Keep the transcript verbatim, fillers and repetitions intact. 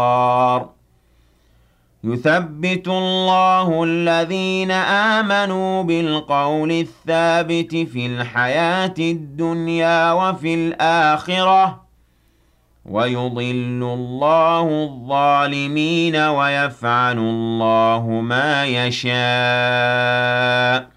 يثبت الله الذين آمنوا بالقول الثابت في الحياة الدنيا وفي الآخرة ويضل الله الظالمين ويفعل الله ما يشاء.